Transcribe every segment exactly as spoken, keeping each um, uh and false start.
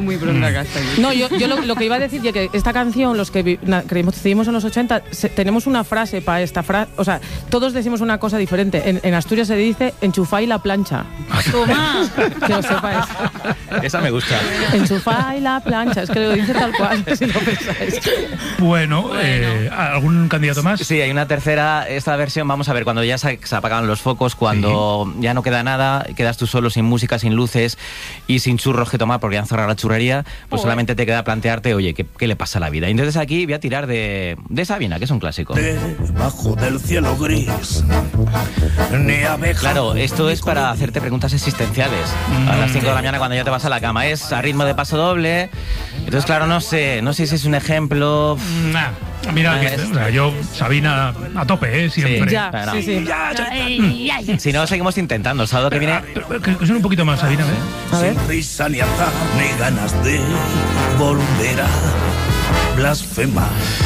venimos muy pronto a casa. No, yo, yo lo, lo que iba a decir es que esta canción, los que crecimos en los ochenta, se, tenemos una frase para esta frase. O sea, todos decimos una cosa diferente. En, en Asturias se dice enchufá y la plancha. Toma. Que lo sepáis. Esa me gusta. Enchufá y la plancha. Es que lo dice tal cual, si lo pensáis. Bueno, bueno. Eh, ¿algún candidato más? Sí, hay una tercera. Esta versión, vamos a ver, cuando ya se, se apagan los focos, cuando sí. ya no queda nada, quedas tú solo, sin música, sin luces y sin churros que tomar porque han cerrado la churrería, pues oh, solamente te queda plantearte, oye, ¿qué, qué le pasa a la vida? Y entonces aquí voy a tirar de, de Sabina, que es un clásico. Debajo del cielo gris, ni abeja. Claro, esto es para hacerte preguntas existenciales. Mm. A las cinco de la mañana cuando ya te vas a la cama. Es a ritmo de paso doble. Entonces, claro, no sé, no sé si es un ejemplo. Nah. Mira, que, o sea, yo, Sabina, a tope, ¿eh? Siempre. Sí, ya, bueno. sí, sí. Ya, ya. Si no, seguimos intentando. El sábado que viene... Pero, que, que son un poquito más, Sabina, ¿eh? A ver. Sin risa ni azar, ni ganas de volver a blasfemar.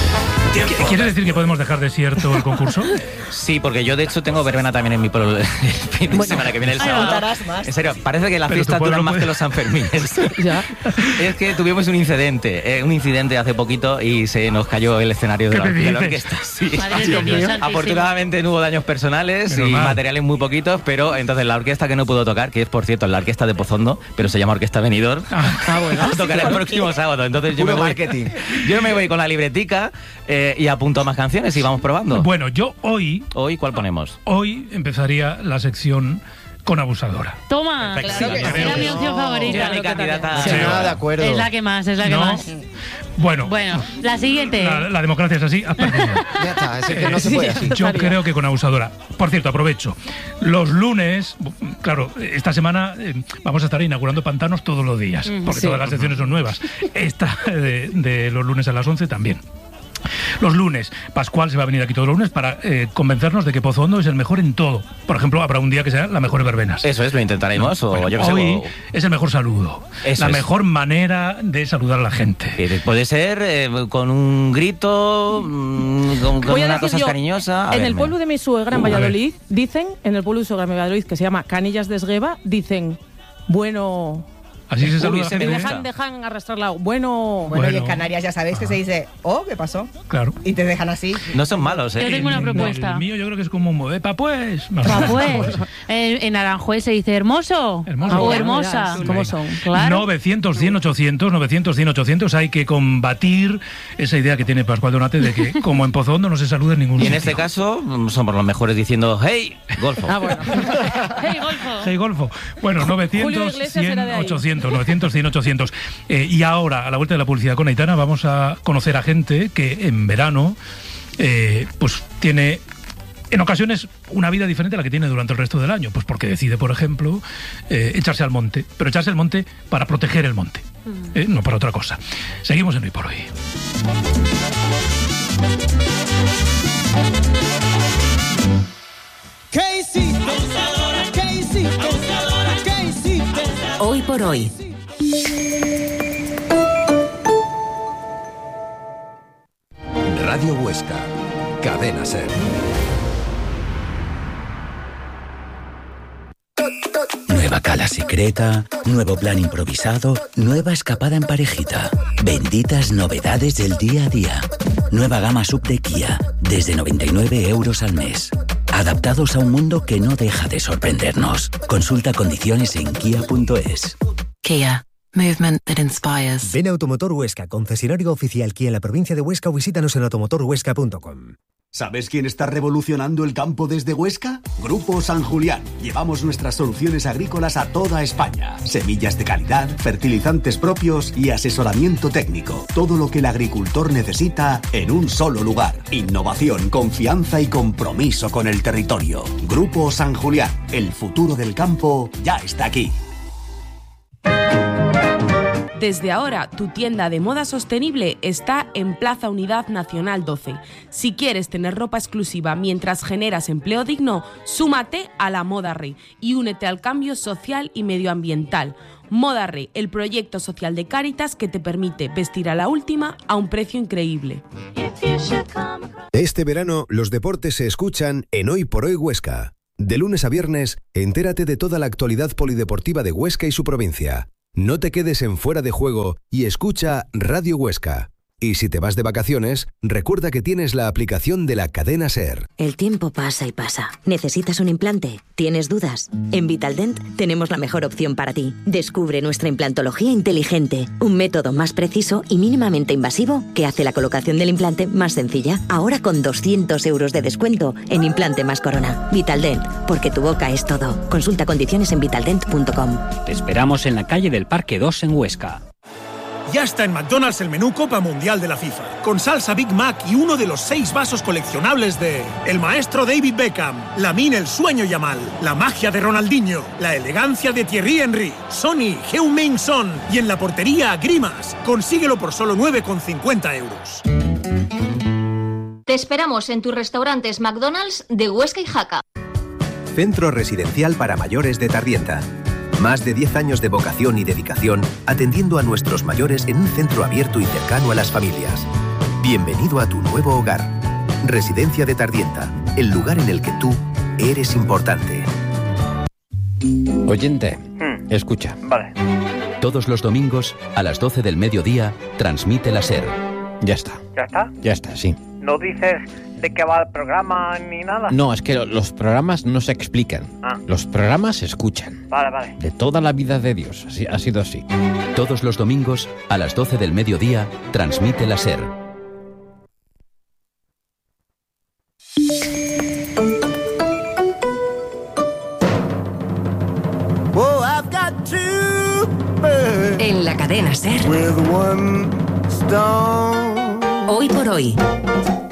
¿Quieres decir que podemos dejar desierto el concurso? Sí, porque yo de hecho tengo verbena también en mi pueblo el fin de bueno, semana que viene el sábado. Más. En serio, parece que las fiestas duran más que los Sanfermines. ¿Ya? Es que tuvimos un incidente, eh, un incidente hace poquito y se nos cayó el escenario de la, de la orquesta. Sí. Madre de Dios, afortunadamente no hubo daños personales Menos y mal. materiales muy poquitos, pero entonces la orquesta que no pudo tocar, que es por cierto la orquesta de Pozondo, pero se llama Orquesta Benidorm, ah, bueno. va a tocar el próximo sábado. Entonces yo me, voy, yo me voy con la libretica eh, y apunto más canciones y vamos probando. Bueno, yo hoy... ¿Hoy cuál ponemos? Hoy empezaría la sección con Abusadora. Toma, Perfecto. claro que era mi opción favorita. Era mi candidata. Sí, nada de acuerdo. Es la que más, es la que ¿No? más. Bueno, Bueno, la siguiente. la, la democracia es así. Has perdido. Ya está, es que no se puede así. Yo creo que con Abusadora. Por cierto, aprovecho. Los lunes, claro, esta semana eh, vamos a estar inaugurando pantanos todos los días, porque sí. todas las secciones son nuevas. Esta de, de los lunes a las once también. Los lunes, Pascual se va a venir aquí todos los lunes para eh, convencernos de que Pozondo es el mejor en todo. Por ejemplo, habrá un día que sea la mejor verbenas. Eso es, lo intentaremos. O Bueno, yo que sé, hoy o... es el mejor saludo, Eso la es. mejor manera de saludar a la gente. Eh, Puede ser eh, con un grito, mm, con, con Voy a una decir cosa yo, cariñosa. A en ver, el me- pueblo de mi suegra en Uh, a ver. Valladolid, dicen, en el pueblo de suegra en Valladolid, que se llama Canillas de Esgueva, dicen, bueno... Así se Uy, saluda a la ese me Y gente. gusta. dejan, dejan arrastrar la... Bueno... Bueno, y Bueno. en Canarias ya sabéis que se dice, oh, ¿qué pasó? Claro. Y te dejan así. No son malos, ¿eh? Yo tengo una En propuesta. El mío yo creo que es como un modepa, pues. Más Pa' o menos. pues, en, en Aranjuez se dice hermoso, Hermoso. o Ah, hermosa. verás, ¿cómo son? Claro. novecientos, cien, ochocientos, novecientos, cien, ochocientos. Hay que combatir esa idea que tiene Pascual Donate de que, como en Pozondo, no se saluda en ningún Y en sitio. este caso mm, somos los mejores diciendo hey, golfo. Ah, bueno. Hey, golfo. Hey, Golfo. Bueno, Julio novecientos, Iglesias cien, era de ahí. ochocientos, novecientos, cien, ochocientos. Eh, y ahora, a la vuelta de la publicidad con Aitana, vamos a conocer a gente que en verano eh, pues tiene... En ocasiones una vida diferente a la que tiene durante el resto del año, pues porque decide, por ejemplo, eh, echarse al monte, pero echarse al monte para proteger el monte, eh, no para otra cosa. Seguimos en Hoy por Hoy. ¿Qué hiciste? ¿Qué hiciste? ¿Qué hiciste? Hoy por Hoy. Radio Huesca, Cadena Ser. Nueva cala secreta, nuevo plan improvisado, nueva escapada en parejita. Benditas novedades del día a día. Nueva gama sub de Kia, desde noventa y nueve euros al mes. Adaptados a un mundo que no deja de sorprendernos. Consulta condiciones en kia punto es. Kia. Movement that inspires. Ven a Automotor Huesca, concesionario oficial Kia en la provincia de Huesca, o visítanos en automotor huesca punto com. ¿Sabes quién está revolucionando el campo desde Huesca? Grupo San Julián. Llevamos nuestras soluciones agrícolas a toda España. Semillas de calidad, fertilizantes propios y asesoramiento técnico. Todo lo que el agricultor necesita en un solo lugar. Innovación, confianza y compromiso con el territorio. Grupo San Julián. El futuro del campo ya está aquí. Desde ahora, tu tienda de moda sostenible está en Plaza Unidad Nacional doce. Si quieres tener ropa exclusiva mientras generas empleo digno, súmate a la Moda Rey y únete al cambio social y medioambiental. Moda Rey, el proyecto social de Cáritas que te permite vestir a la última a un precio increíble. Este verano, los deportes se escuchan en Hoy por Hoy Huesca. De lunes a viernes, entérate de toda la actualidad polideportiva de Huesca y su provincia. No te quedes en fuera de juego y escucha Radio Huesca. Y si te vas de vacaciones, recuerda que tienes la aplicación de la cadena SER. El tiempo pasa y pasa. ¿Necesitas un implante? ¿Tienes dudas? En Vitaldent tenemos la mejor opción para ti. Descubre nuestra implantología inteligente, un método más preciso y mínimamente invasivo que hace la colocación del implante más sencilla. Ahora con doscientos euros de descuento en implante más corona. Vitaldent, porque tu boca es todo. Consulta condiciones en vitaldent punto com. Te esperamos en la calle del Parque dos en Huesca. Ya está en McDonald's el menú Copa Mundial de la FIFA, con salsa Big Mac y uno de los seis vasos coleccionables de el maestro David Beckham, Lamine el sueño Yamal, la magia de Ronaldinho, la elegancia de Thierry Henry, Sonny, Heung-min Son y en la portería Grimas. Consíguelo por solo nueve con cincuenta euros. Te esperamos en tus restaurantes McDonald's de Huesca y Jaca. Centro Residencial para Mayores de Tardienta. Más de diez años de vocación y dedicación atendiendo a nuestros mayores en un centro abierto y cercano a las familias. Bienvenido a tu nuevo hogar. Residencia de Tardienta, el lugar en el que tú eres importante. Oyente, hmm. escucha. Vale. Todos los domingos, a las doce del mediodía, transmite la SER. Ya está. ¿Ya está? Ya está, sí. ¿No dices de qué va el programa ni nada? No, es que los programas no se explican. Ah. Los programas se escuchan. Vale, vale. De toda la vida de Dios. Así, ha sido así. Todos los domingos, a las doce del mediodía, transmite la SER. En la cadena SER. Hoy por hoy.